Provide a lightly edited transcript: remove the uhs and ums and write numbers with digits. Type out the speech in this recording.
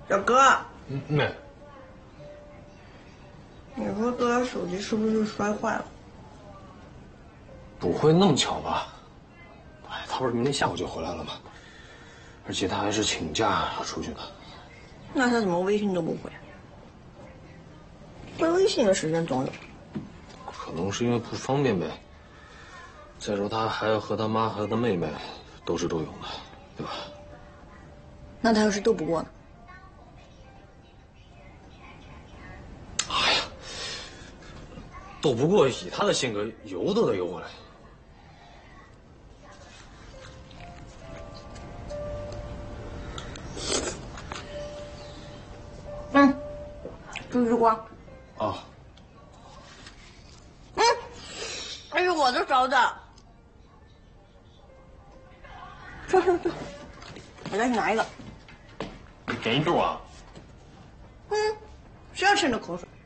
小哥， 妹， 你说哥手机是不是摔坏了？ 不会那么巧吧？哎，他不是明天下午就回来了吗？而且他还是请假要出去的。 那他怎么微信都不回？回微信的时间总有。 可能是因为不方便呗。再说他还要和他妈和他妹妹斗智斗勇的，对吧？ 那他要是斗不过呢？ 哎呀，斗不过，以他的性格，游都得游过来。 这是瓜。 哦。 这是我的勺子。说，我再去拿一个。 你便宜住啊！ 谁要吃你的口水？